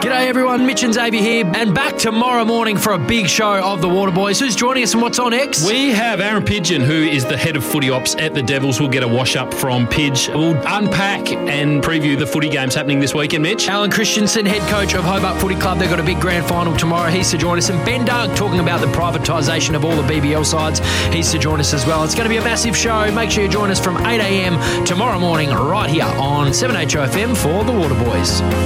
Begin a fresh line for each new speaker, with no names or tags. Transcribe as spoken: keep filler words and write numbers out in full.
G'day everyone, Mitch and Xavier here, and back tomorrow morning for a big show of the Waterboys. Who's joining us and what's on X?
We have Aaron Pidgeon, who is the head of footy ops at the Devils. We'll get a wash-up from Pidge. We'll unpack and preview the footy games happening this weekend, Mitch.
Alan Christensen, head coach of Hobart Footy Club. They've got a big grand final tomorrow. He's to join us. And Ben Doug talking about the privatisation of all the B B L sides. He's to join us as well. It's going to be a massive show. Make sure you join us from eight a.m. tomorrow morning right here on seven H O F M for the Waterboys.